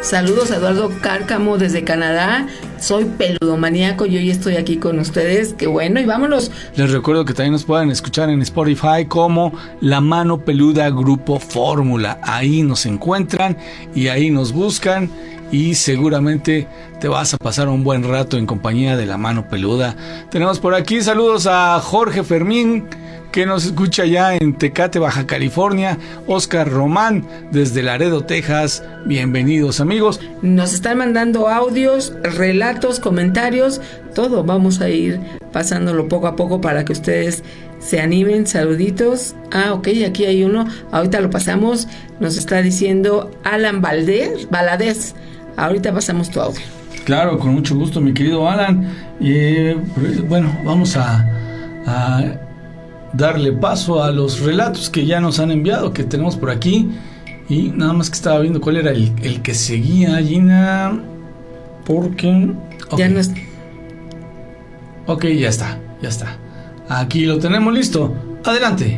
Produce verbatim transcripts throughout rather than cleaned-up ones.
Saludos a Eduardo Cárcamo desde Canadá. Soy peludomaníaco y hoy estoy aquí con ustedes. Qué bueno, y vámonos. Les recuerdo que también nos pueden escuchar en Spotify como La Mano Peluda Grupo Fórmula. Ahí nos encuentran y ahí nos buscan y seguramente te vas a pasar un buen rato en compañía de La Mano Peluda. Tenemos por aquí saludos a Jorge Fermín, que nos escucha ya en Tecate, Baja California. Oscar Román desde Laredo, Texas. Bienvenidos, amigos. Nos están mandando audios, relatos, comentarios, todo. Vamos a ir pasándolo poco a poco para que ustedes se animen. Saluditos. Ah, ok, aquí hay uno. Ahorita lo pasamos. Nos está diciendo Alan Valdés, Valadez. Ahorita pasamos tu audio. Claro, con mucho gusto, mi querido Alan. Eh, bueno, vamos a... a darle paso a los relatos que ya nos han enviado, que tenemos por aquí. Y nada más que estaba viendo cuál era el, el que seguía, Gina, porque... Okay. Ya no es... Ok, ya está, ya está. Aquí lo tenemos listo. Adelante.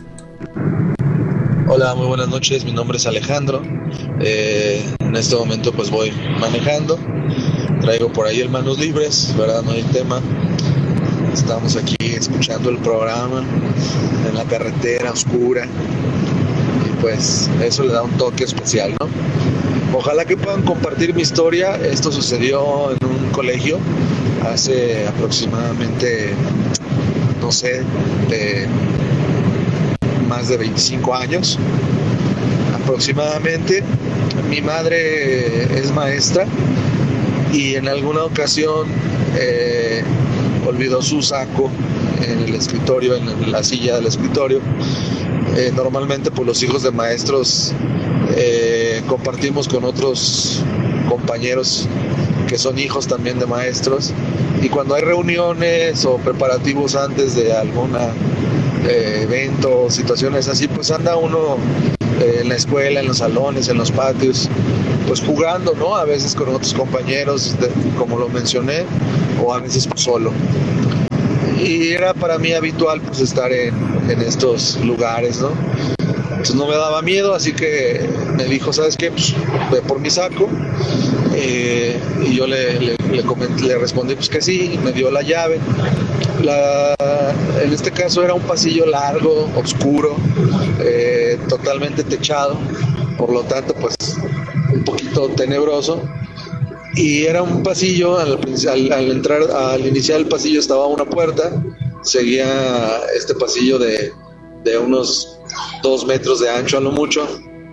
Hola, muy buenas noches. Mi nombre es Alejandro. Eh, en este momento pues voy manejando. Traigo por ahí el manos libres, ¿verdad? No hay tema. Estamos aquí escuchando el programa en la carretera oscura y pues eso le da un toque especial, ¿no? Ojalá que puedan compartir mi historia. Esto sucedió en un colegio hace aproximadamente, no sé, de más de veinticinco años aproximadamente. Mi madre es maestra y en alguna ocasión eh, olvidó su saco en el escritorio, en la silla del escritorio. Eh, normalmente pues los hijos de maestros eh, compartimos con otros compañeros que son hijos también de maestros, y cuando hay reuniones o preparativos antes de algún eh, evento o situaciones así, pues anda uno eh, en la escuela, en los salones, en los patios, pues jugando, ¿no? A veces con otros compañeros, de, como lo mencioné, o a veces solo. Y era para mí habitual pues estar en, en estos lugares, ¿no? Entonces no me daba miedo, así que me dijo, ¿sabes qué? Pues ve por mi saco. Eh, y yo le, le, le, comenté, le respondí pues que sí, y me dio la llave. La, en este caso era un pasillo largo, oscuro, eh, totalmente techado, por lo tanto pues un poquito tenebroso. Y era un pasillo, al, al, al entrar, al iniciar el pasillo estaba una puerta, seguía este pasillo de, de unos dos metros de ancho a lo mucho,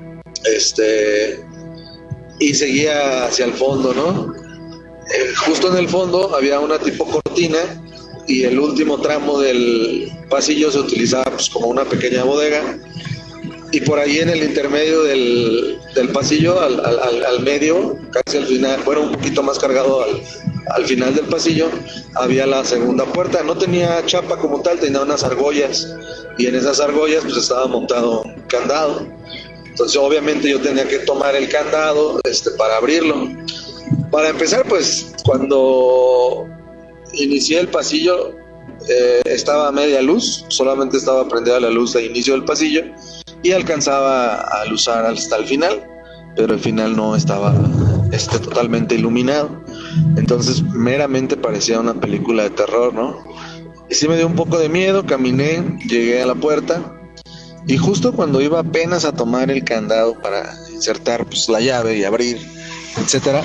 este, y seguía hacia el fondo, ¿no? Eh, justo en el fondo había una tipo cortina y el último tramo del pasillo se utilizaba pues como una pequeña bodega. Y por ahí en el intermedio del, del pasillo, al, al, al medio, casi al final, bueno, un poquito más cargado al, al final del pasillo, había la segunda puerta. No tenía chapa como tal, tenía unas argollas, y en esas argollas pues estaba montado un candado. Entonces obviamente yo tenía que tomar el candado este, para abrirlo. Para empezar, pues cuando inicié el pasillo eh, estaba a media luz, solamente estaba prendida la luz de inicio del pasillo, y alcanzaba a luzar hasta el final, pero el final no estaba este, totalmente iluminado. Entonces meramente parecía una película de terror, ¿no? Y sí me dio un poco de miedo, caminé, llegué a la puerta, y justo cuando iba apenas a tomar el candado para insertar pues, la llave y abrir, etcétera,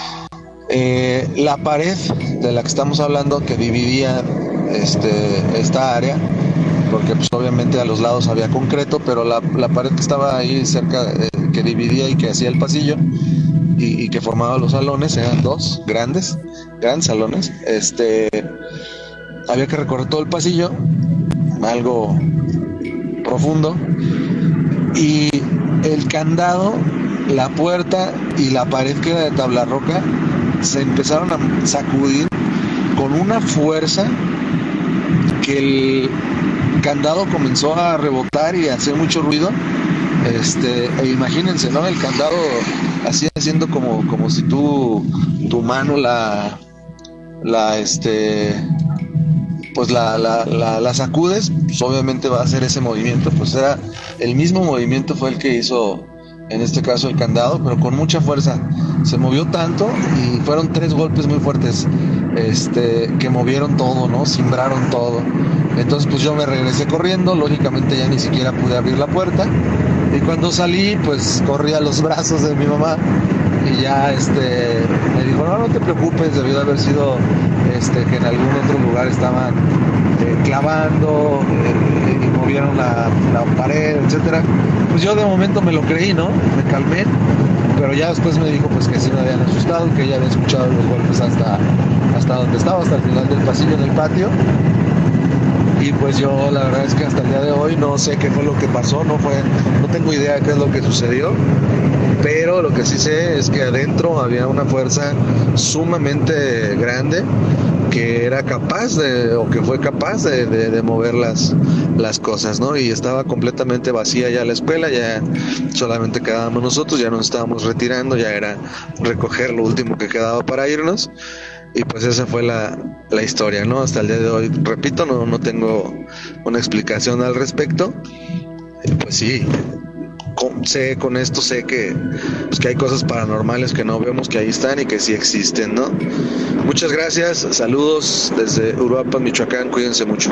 eh, la pared de la que estamos hablando, que dividía este, esta área, porque pues obviamente a los lados había concreto, pero la, la pared que estaba ahí cerca, eh, que dividía y que hacía el pasillo y, y que formaba los salones, eran dos grandes, grandes salones, este, había que recorrer todo el pasillo, algo profundo, y el candado, la puerta y la pared que era de tabla roca se empezaron a sacudir con una fuerza que el candado comenzó a rebotar y a hacer mucho ruido. Este, e imagínense, ¿no? El candado así haciendo como, como si tú tu mano la la este pues la, la, la, la sacudes, pues obviamente va a hacer ese movimiento. Pues era el mismo movimiento fue el que hizo en este caso el candado, pero con mucha fuerza. Se movió tanto y fueron tres golpes muy fuertes, este, que movieron todo, ¿no? Cimbraron todo. Entonces pues yo me regresé corriendo, lógicamente ya ni siquiera pude abrir la puerta. Y cuando salí, pues corrí a los brazos de mi mamá y ya este, me dijo, no, no te preocupes, debió de haber sido este, que en algún otro lugar estaban eh, clavando eh, y movieron la, la pared, etcétera. Pues yo de momento me lo creí, ¿no? Me calmé, pero ya después me dijo pues que sí me habían asustado, que ella había escuchado los golpes hasta, hasta donde estaba, hasta el final del pasillo, en el patio. Y pues yo la verdad es que hasta el día de hoy no sé qué fue lo que pasó, no fue, no tengo idea de qué es lo que sucedió, pero lo que sí sé es que adentro había una fuerza sumamente grande que era capaz de, o que fue capaz de, de, de mover las, las cosas, ¿no? Y estaba completamente vacía ya la escuela, ya solamente quedábamos nosotros, ya nos estábamos retirando, ya era recoger lo último que quedaba para irnos. Y pues esa fue la, la historia, ¿no? Hasta el día de hoy, repito, no, no tengo una explicación al respecto. Y pues sí, con, sé, con esto sé que, pues que hay cosas paranormales que no vemos, que ahí están y que sí existen, ¿no? Muchas gracias, saludos desde Uruapan, Michoacán, cuídense mucho.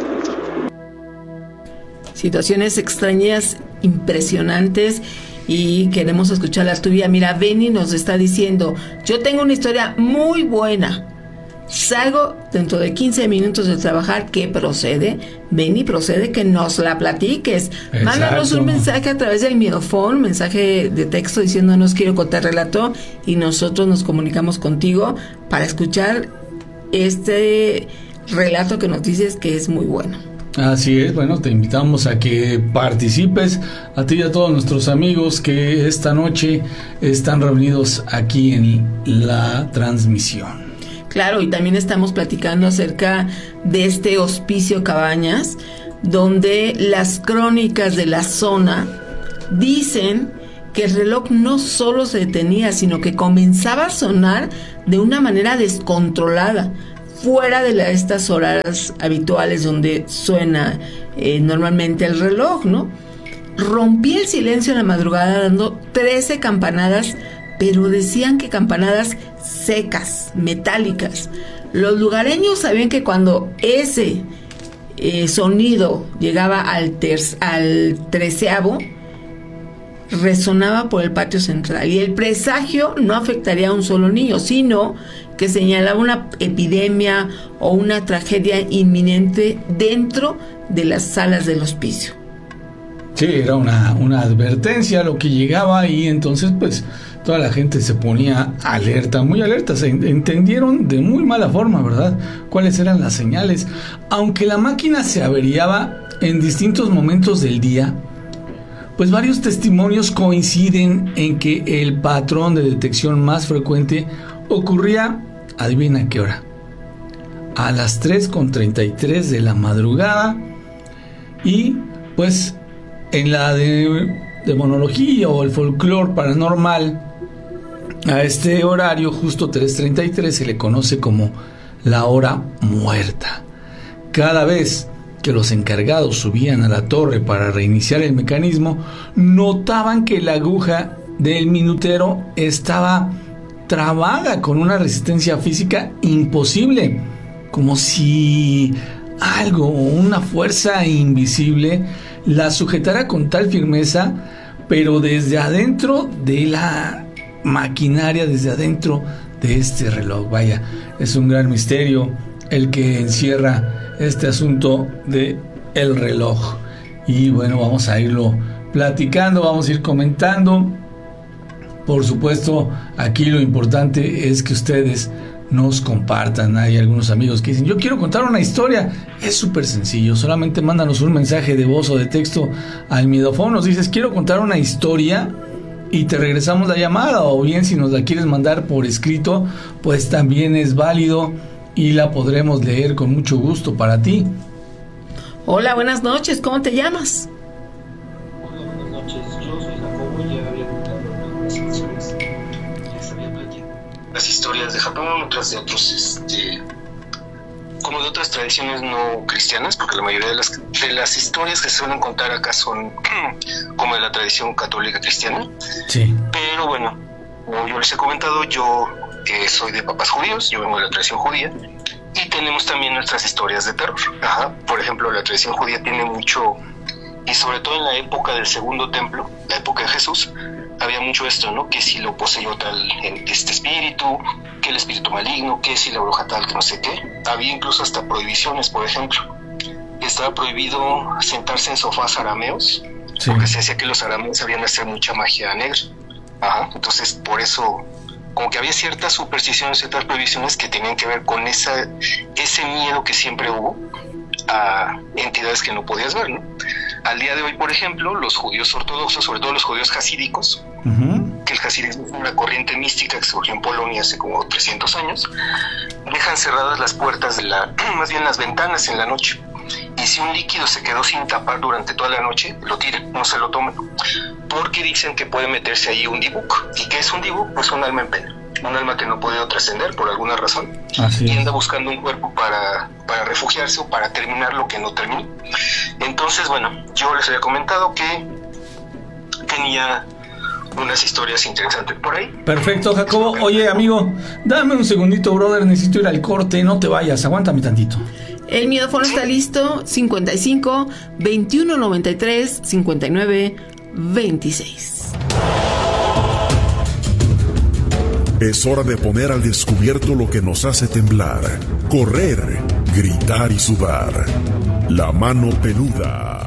Situaciones extrañas, impresionantes, y queremos escuchar la tuya. Mira, Benny nos está diciendo, yo tengo una historia muy buena. Salgo dentro de quince minutos de trabajar. ¿Qué procede? Benny, procede que nos la platiques. Exacto. Mándanos un mensaje a través del Miedofón, mensaje de texto diciéndonos quiero contar relato, y nosotros nos comunicamos contigo para escuchar este relato que nos dices que es muy bueno. Así es, bueno, te invitamos a que participes, a ti y a todos nuestros amigos que esta noche están reunidos aquí en la transmisión. Claro, y también estamos platicando acerca de este Hospicio Cabañas, donde las crónicas de la zona dicen que el reloj no solo se detenía, sino que comenzaba a sonar de una manera descontrolada, fuera de la, estas horas habituales donde suena eh, normalmente el reloj, ¿no? Rompía el silencio en la madrugada dando trece campanadas, pero decían que campanadas secas, metálicas. Los lugareños sabían que cuando ese eh, sonido llegaba al, ter- al treceavo, resonaba por el patio central, y el presagio no afectaría a un solo niño, sino que señalaba una epidemia o una tragedia inminente dentro de las salas del hospicio. Sí, era una, una advertencia lo que llegaba, y entonces pues toda la gente se ponía alerta, muy alerta. Se entendieron de muy mala forma, ¿verdad?, cuáles eran las señales. Aunque la máquina se averiaba en distintos momentos del día, pues varios testimonios coinciden en que el patrón de detección más frecuente ocurría, adivina qué hora, a las tres con treinta y tres de la madrugada. Y pues en la de demonología o el folclore paranormal, a este horario, justo tres treinta y tres, se le conoce como la hora muerta. Cada vez que los encargados subían a la torre para reiniciar el mecanismo, notaban que la aguja del minutero estaba trabada con una resistencia física imposible, como si algo, una fuerza invisible, la sujetara con tal firmeza, pero desde adentro de la maquinaria, desde adentro de este reloj. Vaya, es un gran misterio el que encierra este asunto de el reloj. Y bueno, vamos a irlo platicando, vamos a ir comentando. Por supuesto, aquí lo importante es que ustedes nos compartan. Hay algunos amigos que dicen, yo quiero contar una historia. Es súper sencillo, solamente mándanos un mensaje de voz o de texto al Miedofón, nos dices, quiero contar una historia, y te regresamos la llamada. O bien, si nos la quieres mandar por escrito, pues también es válido y la podremos leer con mucho gusto para ti. Hola, buenas noches, ¿cómo te llamas? Hola, buenas noches, yo soy Jacobo y ya había contado algunas situaciones. Les había platicado las historias de Japón, otras de otros este, como de otras tradiciones no cristianas, porque la mayoría de las, de las historias que se suelen contar acá son como de la tradición católica cristiana. Sí. Pero bueno, como yo les he comentado, yo eh, soy de papás judíos, yo vengo de la tradición judía, y tenemos también nuestras historias de terror. Ajá. Por ejemplo, la tradición judía tiene mucho, y sobre todo en la época del segundo templo, la época de Jesús, había mucho esto, ¿no? Que si lo poseyó tal este espíritu, que el espíritu maligno, que si la bruja tal, que no sé qué. Había incluso hasta prohibiciones, por ejemplo. Estaba prohibido sentarse en sofás arameos, sí, porque se decía que los arameos sabían hacer mucha magia negra. Ajá. Entonces, por eso, como que había ciertas supersticiones, ciertas prohibiciones que tenían que ver con esa, ese miedo que siempre hubo a entidades que no podías ver, ¿no? Al día de hoy, por ejemplo, los judíos ortodoxos, sobre todo los judíos hasídicos, uh-huh. que el hasidismo es una corriente mística que surgió en Polonia hace como trescientos años, dejan cerradas las puertas de la, más bien las ventanas en la noche. Y si un líquido se quedó sin tapar durante toda la noche, lo tiren, no se lo tomen, porque dicen que puede meterse ahí un dibuk. ¿Y qué es un dibuk? Pues un alma en pena, un alma que no ha podido trascender por alguna razón. Así y anda buscando un cuerpo para, para refugiarse o para terminar lo que no terminó. Entonces, bueno, yo les había comentado que tenía unas historias interesantes por ahí. Perfecto, Jacobo. Oye, amigo, dame un segundito, brother, necesito ir al corte, no te vayas, aguántame tantito. El miedofono está listo, cincuenta y cinco, veintiuno noventa y tres, cincuenta y nueve, veintiséis. Es hora de poner al descubierto lo que nos hace temblar, correr, gritar y sudar. La mano peluda.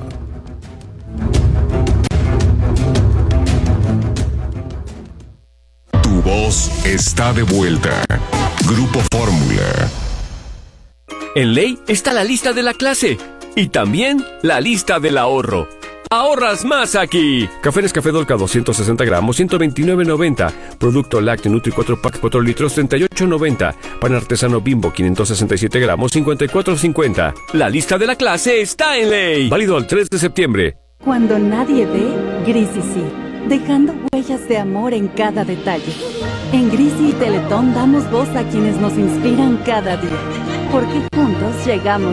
Tu voz está de vuelta. Grupo Fórmula. En Ley está la lista de la clase y también la lista del ahorro. ¡Ahorras más aquí! Café Nescafé Dolca doscientos sesenta gramos, ciento veintinueve noventa. Producto Lácteo Nutri cuatro pack cuatro litros, treinta y ocho noventa. Pan artesano Bimbo quinientos sesenta y siete gramos, cincuenta y cuatro cincuenta. La lista de la clase está en Ley. Válido el tres de septiembre. Cuando nadie ve, Grisi sí, dejando huellas de amor en cada detalle. En Grisi y Teletón damos voz a quienes nos inspiran cada día, porque juntos llegamos